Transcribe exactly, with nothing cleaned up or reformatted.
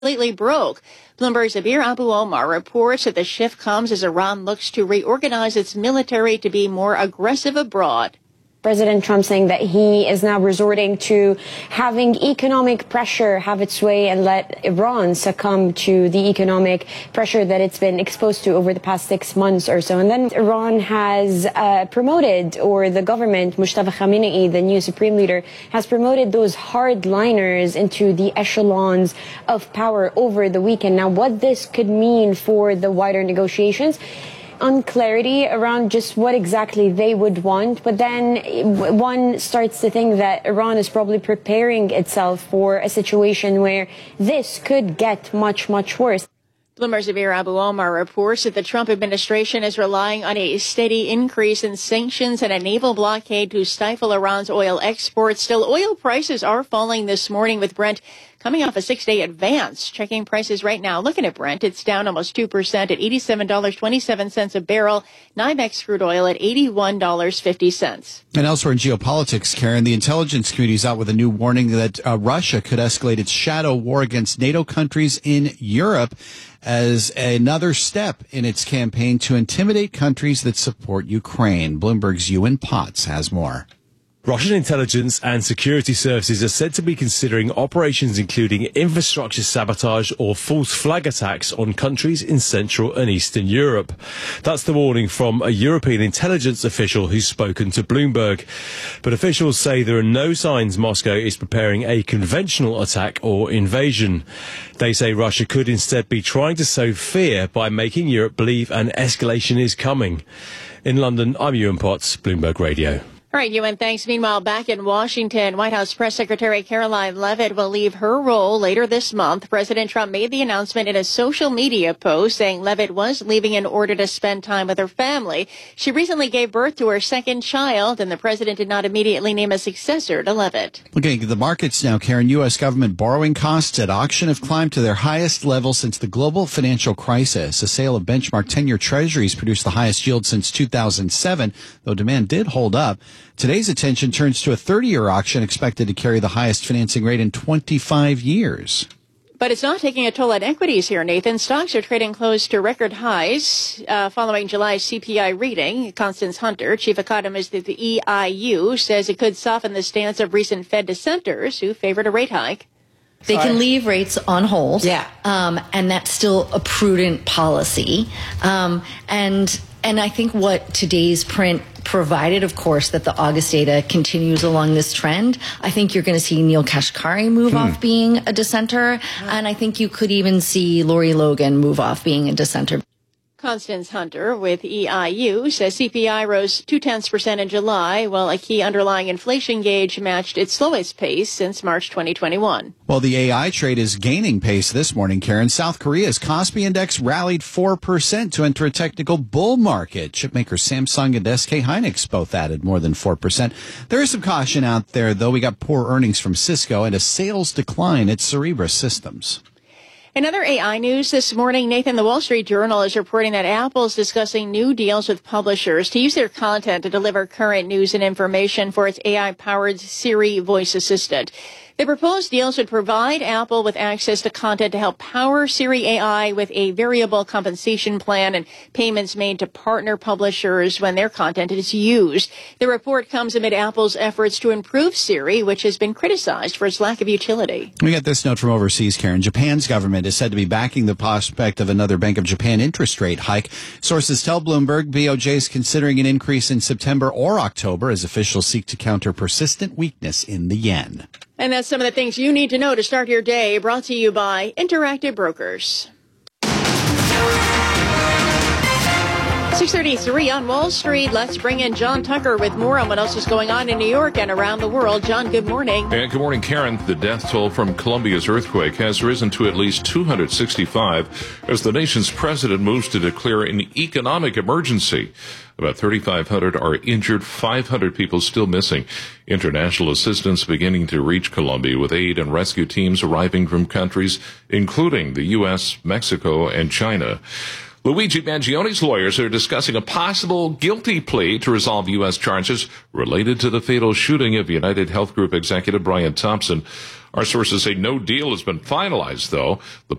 completely broke. Bloomberg's Abir Abu Omar reports that the shift comes as Iran looks to reorganize its military to be more aggressive abroad. President Trump saying that he is now resorting to having economic pressure have its way and let Iran succumb to the economic pressure that it's been exposed to over the past six months or so. And then Iran has uh, promoted, or the government, Mustafa Khamenei, the new supreme leader, has promoted those hardliners into the echelons of power over the weekend. Now, what this could mean for the wider negotiations, unclarity around just what exactly they would want. But then one starts to think that Iran is probably preparing itself for a situation where this could get much, much worse. Bloomberg's Abir Abu Omar reports that the Trump administration is relying on a steady increase in sanctions and a naval blockade to stifle Iran's oil exports. Still, oil prices are falling this morning, with Brent coming off a six-day advance. Checking prices right now, looking at Brent, it's down almost two percent at eighty-seven dollars and twenty-seven cents a barrel. NYMEX crude oil at eighty-one dollars and fifty cents. And elsewhere in geopolitics, Karen, the intelligence community is out with a new warning that uh, Russia could escalate its shadow war against NATO countries in Europe as another step in its campaign to intimidate countries that support Ukraine. Bloomberg's Ewan Potts has more. Russian intelligence and security services are said to be considering operations including infrastructure sabotage or false flag attacks on countries in Central and Eastern Europe. That's the warning from a European intelligence official who's spoken to Bloomberg. But officials say there are no signs Moscow is preparing a conventional attack or invasion. They say Russia could instead be trying to sow fear by making Europe believe an escalation is coming. In London, I'm Ewan Potts, Bloomberg Radio. All right, Ewan, thanks. Meanwhile, back in Washington, White House Press Secretary Caroline Leavitt will leave her role later this month. President Trump made the announcement in a social media post saying Leavitt was leaving in order to spend time with her family. She recently gave birth to her second child, and the president did not immediately name a successor to Leavitt. Looking at the markets now, Karen, U S government borrowing costs at auction have climbed to their highest level since the global financial crisis. A sale of benchmark ten-year treasuries produced the highest yield since two thousand seven, though demand did hold up. Today's attention turns to a thirty-year auction expected to carry the highest financing rate in twenty-five years. But it's not taking a toll on equities here, Nathan. Stocks are trading close to record highs uh, following July's C P I reading. Constance Hunter, chief economist at the E I U, says it could soften the stance of recent Fed dissenters who favored a rate hike. They can leave rates on hold, yeah, um, and that's still a prudent policy. Um, and and I think what today's print provided, of course, that the August data continues along this trend, I think you're going to see Neil Kashkari move hmm. off being a dissenter, and I think you could even see Lori Logan move off being a dissenter. Constance Hunter with E I U says C P I rose two-tenths percent in July, while a key underlying inflation gauge matched its slowest pace since March twenty twenty-one. Well, the A I trade is gaining pace this morning, Karen. South Korea's Kospi Index rallied four percent to enter a technical bull market. Chipmakers Samsung and S K Hynix both added more than four percent. There is some caution out there, though. We got poor earnings from Cisco and a sales decline at Cerebras Systems. In other A I news this morning, Nathan, the Wall Street Journal is reporting that Apple is discussing new deals with publishers to use their content to deliver current news and information for its A I-powered Siri voice assistant. The proposed deals would provide Apple with access to content to help power Siri A I with a variable compensation plan and payments made to partner publishers when their content is used. The report comes amid Apple's efforts to improve Siri, which has been criticized for its lack of utility. We got this note from overseas, Karen. Japan's government is said to be backing the prospect of another Bank of Japan interest rate hike. Sources tell Bloomberg B O J is considering an increase in September or October as officials seek to counter persistent weakness in the yen. And that's some of the things you need to know to start your day, brought to you by Interactive Brokers. six thirty-three on Wall Street. Let's bring in John Tucker with more on what else is going on in New York and around the world. John, good morning. And good morning, Karen. The death toll from Colombia's earthquake has risen to at least two hundred sixty-five as the nation's president moves to declare an economic emergency. About thirty-five hundred are injured, five hundred people still missing. International assistance beginning to reach Colombia with aid and rescue teams arriving from countries including the U S, Mexico, and China. Luigi Mangione's lawyers are discussing a possible guilty plea to resolve U S charges related to the fatal shooting of United Health Group executive Brian Thompson. Our sources say no deal has been finalized, though. The